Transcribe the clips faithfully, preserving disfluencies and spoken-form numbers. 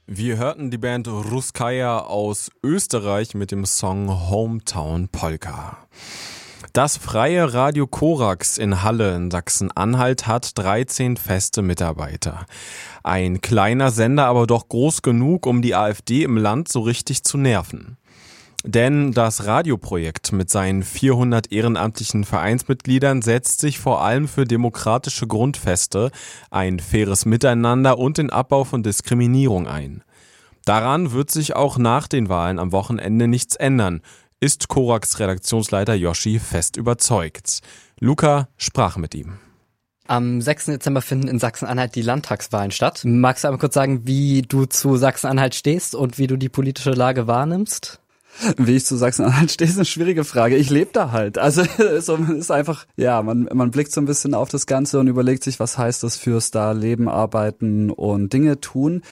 Wir hörten die Band Ruskaya aus Österreich mit dem Song Hometown Polka. Das freie Radio Korax in Halle in Sachsen-Anhalt hat dreizehn feste Mitarbeiter. Ein kleiner Sender, aber doch groß genug, um die AfD im Land so richtig zu nerven. Denn das Radioprojekt mit seinen vierhundert ehrenamtlichen Vereinsmitgliedern setzt sich vor allem für demokratische Grundfeste, ein faires Miteinander und den Abbau von Diskriminierung ein. Daran wird sich auch nach den Wahlen am Wochenende nichts ändern, ist Korax-Redaktionsleiter Yoshi fest überzeugt. Luca sprach mit ihm. Am sechsten Dezember finden in Sachsen-Anhalt die Landtagswahlen statt. Magst du einmal kurz sagen, wie du zu Sachsen-Anhalt stehst und wie du die politische Lage wahrnimmst? Wie ich zu Sachsen-Anhalt stehe, ist eine schwierige Frage. Ich lebe da halt. Also so, man ist einfach, ja, man, man blickt so ein bisschen auf das Ganze und überlegt sich, was heißt das fürs da Leben, Arbeiten und Dinge tun.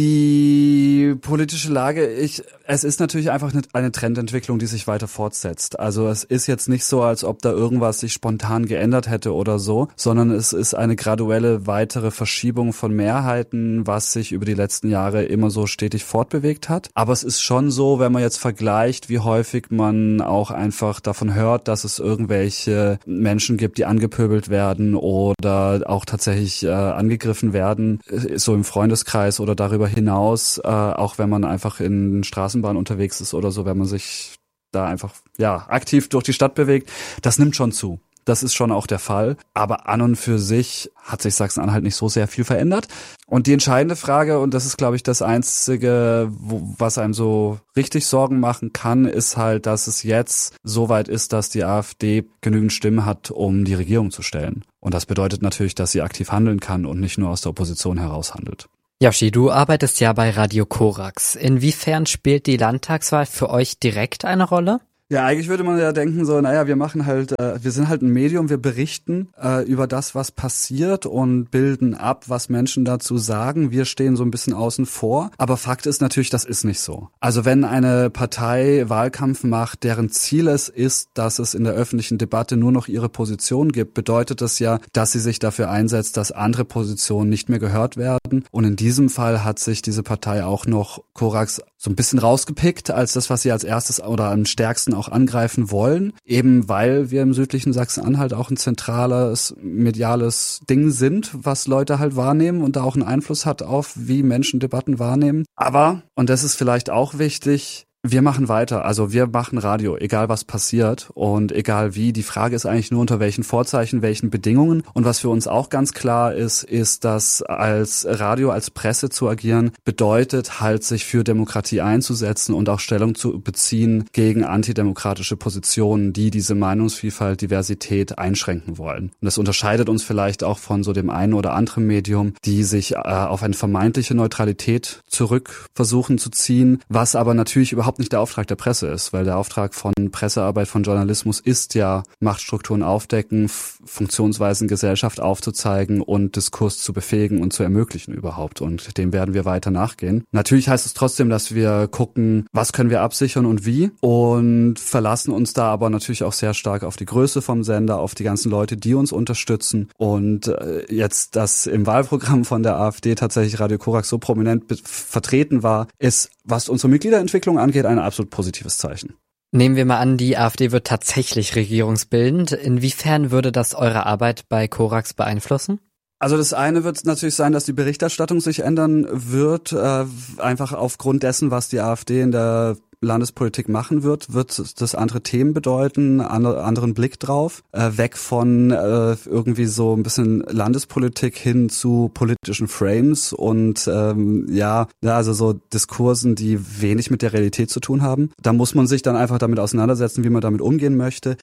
Die politische Lage, ich, es ist natürlich einfach eine, eine Trendentwicklung, die sich weiter fortsetzt. Also es ist jetzt nicht so, als ob da irgendwas sich spontan geändert hätte oder so, sondern es ist eine graduelle weitere Verschiebung von Mehrheiten, was sich über die letzten Jahre immer so stetig fortbewegt hat. Aber es ist schon so, wenn man jetzt vergleicht, wie häufig man auch einfach davon hört, dass es irgendwelche Menschen gibt, die angepöbelt werden oder auch tatsächlich äh, angegriffen werden, so im Freundeskreis oder darüber Darüber hinaus, äh, auch wenn man einfach in Straßenbahn unterwegs ist oder so, wenn man sich da einfach ja aktiv durch die Stadt bewegt, das nimmt schon zu. Das ist schon auch der Fall. Aber an und für sich hat sich Sachsen-Anhalt nicht so sehr viel verändert. Und die entscheidende Frage, und das ist, glaube ich, das Einzige, wo, was einem so richtig Sorgen machen kann, ist halt, dass es jetzt so weit ist, dass die AfD genügend Stimmen hat, um die Regierung zu stellen. Und das bedeutet natürlich, dass sie aktiv handeln kann und nicht nur aus der Opposition heraus handelt. Yoshi, du arbeitest ja bei Radio Korax. Inwiefern spielt die Landtagswahl für euch direkt eine Rolle? Ja, eigentlich würde man ja denken so, naja, wir machen halt, äh, wir sind halt ein Medium, wir berichten äh, über das, was passiert und bilden ab, was Menschen dazu sagen. Wir stehen so ein bisschen außen vor. Aber Fakt ist natürlich, das ist nicht so. Also wenn eine Partei Wahlkampf macht, deren Ziel es ist, dass es in der öffentlichen Debatte nur noch ihre Position gibt, bedeutet das ja, dass sie sich dafür einsetzt, dass andere Positionen nicht mehr gehört werden. Und in diesem Fall hat sich diese Partei auch noch Korax so ein bisschen rausgepickt als das, was sie als erstes oder am stärksten auch angreifen wollen, eben weil wir im südlichen Sachsen-Anhalt auch ein zentrales mediales Ding sind, was Leute halt wahrnehmen und da auch einen Einfluss hat auf, wie Menschen Debatten wahrnehmen. Aber, und das ist vielleicht auch wichtig, wir machen weiter, also wir machen Radio, egal was passiert und egal wie. Die Frage ist eigentlich nur, unter welchen Vorzeichen, welchen Bedingungen. Und was für uns auch ganz klar ist, ist, dass als Radio, als Presse zu agieren, bedeutet halt, sich für Demokratie einzusetzen und auch Stellung zu beziehen gegen antidemokratische Positionen, die diese Meinungsvielfalt, Diversität einschränken wollen. Und das unterscheidet uns vielleicht auch von so dem einen oder anderen Medium, die sich äh, auf eine vermeintliche Neutralität zurück versuchen zu ziehen, was aber natürlich überhaupt nicht der Auftrag der Presse ist, weil der Auftrag von Pressearbeit, von Journalismus ist ja, Machtstrukturen aufdecken, F- Funktionsweisen Gesellschaft aufzuzeigen und Diskurs zu befähigen und zu ermöglichen überhaupt. Und dem werden wir weiter nachgehen. Natürlich heißt es trotzdem, dass wir gucken, was können wir absichern und wie, und verlassen uns da aber natürlich auch sehr stark auf die Größe vom Sender, auf die ganzen Leute, die uns unterstützen. Und äh, jetzt, dass im Wahlprogramm von der AfD tatsächlich Radio Korax so prominent be- vertreten war, ist, was unsere Mitgliederentwicklung angeht, ein absolut positives Zeichen. Nehmen wir mal an, die AfD wird tatsächlich regierungsbildend. Inwiefern würde das eure Arbeit bei Korax beeinflussen? Also das eine wird natürlich sein, dass die Berichterstattung sich ändern wird, äh, einfach aufgrund dessen, was die AfD in der Landespolitik machen wird, wird das andere Themen bedeuten, andere, anderen Blick drauf, äh, weg von äh, irgendwie so ein bisschen Landespolitik hin zu politischen Frames und ähm, ja, ja, also so Diskursen, die wenig mit der Realität zu tun haben. Da muss man sich dann einfach damit auseinandersetzen, wie man damit umgehen möchte.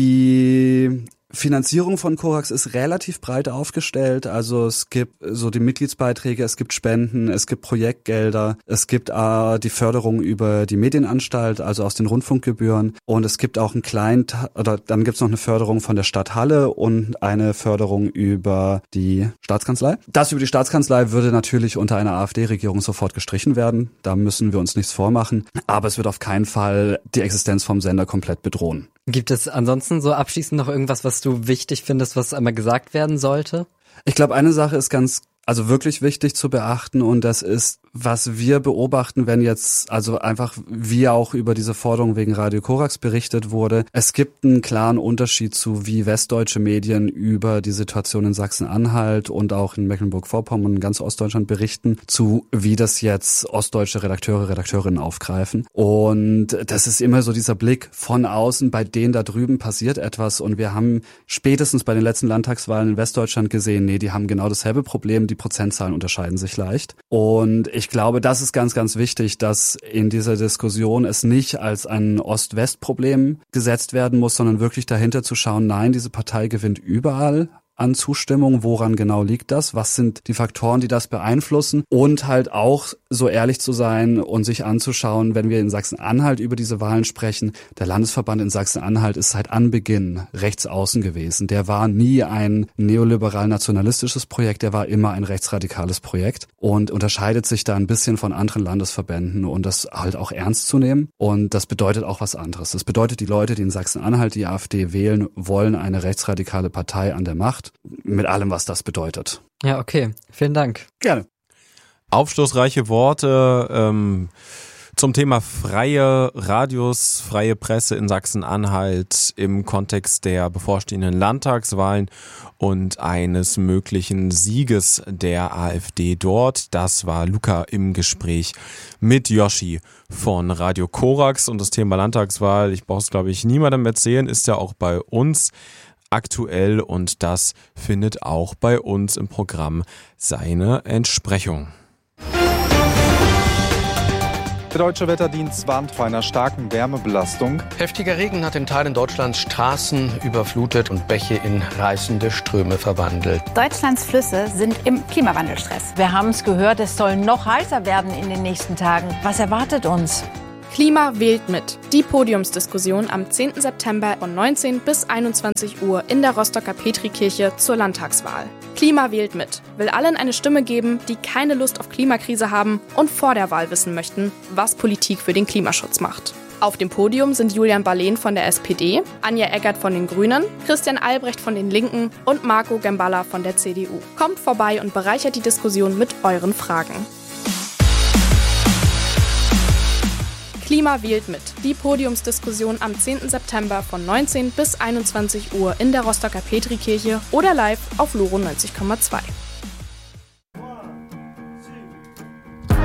Die Finanzierung von Korax ist relativ breit aufgestellt, also es gibt so die Mitgliedsbeiträge, es gibt Spenden, es gibt Projektgelder, es gibt äh, die Förderung über die Medienanstalt, also aus den Rundfunkgebühren, und es gibt auch einen kleinen, oder dann gibt's noch eine Förderung von der Stadt Halle und eine Förderung über die Staatskanzlei. Das über die Staatskanzlei würde natürlich unter einer AfD-Regierung sofort gestrichen werden, da müssen wir uns nichts vormachen, aber es wird auf keinen Fall die Existenz vom Sender komplett bedrohen. Gibt es ansonsten so abschließend noch irgendwas, was du wichtig findest, was einmal gesagt werden sollte? Ich glaube, eine Sache ist ganz, also wirklich wichtig zu beachten, und das ist, was wir beobachten, wenn jetzt, also einfach wie auch über diese Forderung wegen Radio Korax berichtet wurde, es gibt einen klaren Unterschied zu, wie westdeutsche Medien über die Situation in Sachsen-Anhalt und auch in Mecklenburg-Vorpommern und ganz Ostdeutschland berichten, zu wie das jetzt ostdeutsche Redakteure, Redakteurinnen aufgreifen. Und das ist immer so dieser Blick von außen, bei denen da drüben passiert etwas, und wir haben spätestens bei den letzten Landtagswahlen in Westdeutschland gesehen, nee, die haben genau dasselbe Problem, die Prozentzahlen unterscheiden sich leicht. Und ich glaube, das ist ganz, ganz wichtig, dass in dieser Diskussion es nicht als ein Ost-West-Problem gesetzt werden muss, sondern wirklich dahinter zu schauen, nein, diese Partei gewinnt überall an Zustimmung. Woran genau liegt das? Was sind die Faktoren, die das beeinflussen? Und halt auch so ehrlich zu sein und sich anzuschauen, wenn wir in Sachsen-Anhalt über diese Wahlen sprechen, der Landesverband in Sachsen-Anhalt ist seit Anbeginn rechts außen gewesen. Der war nie ein neoliberal-nationalistisches Projekt, der war immer ein rechtsradikales Projekt und unterscheidet sich da ein bisschen von anderen Landesverbänden, und das halt auch ernst zu nehmen. Und das bedeutet auch was anderes. Das bedeutet, die Leute, die in Sachsen-Anhalt die AfD wählen, wollen eine rechtsradikale Partei an der Macht. Mit allem, was das bedeutet. Ja, okay. Vielen Dank. Gerne. Aufschlussreiche Worte ähm, zum Thema freie Radios, freie Presse in Sachsen-Anhalt im Kontext der bevorstehenden Landtagswahlen und eines möglichen Sieges der AfD dort. Das war Luca im Gespräch mit Yoshi von Radio Korax. Und das Thema Landtagswahl, ich brauche es glaube ich niemandem erzählen, ist ja auch bei uns aktuell, und das findet auch bei uns im Programm seine Entsprechung. Der Deutsche Wetterdienst warnt vor einer starken Wärmebelastung. Heftiger Regen hat in Teilen Deutschlands Straßen überflutet und Bäche in reißende Ströme verwandelt. Deutschlands Flüsse sind im Klimawandelstress. Wir haben es gehört, es soll noch heißer werden in den nächsten Tagen. Was erwartet uns? Klima wählt mit. Die Podiumsdiskussion am zehnten September von neunzehn bis einundzwanzig Uhr in der Rostocker Petrikirche zur Landtagswahl. Klima wählt mit will allen eine Stimme geben, die keine Lust auf Klimakrise haben und vor der Wahl wissen möchten, was Politik für den Klimaschutz macht. Auf dem Podium sind Julian Barlehn von der S P D, Anja Eggert von den Grünen, Christian Albrecht von den Linken und Marco Gemballa von der C D U. Kommt vorbei und bereichert die Diskussion mit euren Fragen. Klima wählt mit. Die Podiumsdiskussion am zehnten September von neunzehn bis einundzwanzig Uhr in der Rostocker Petrikirche oder live auf Loro neunzig Komma zwei.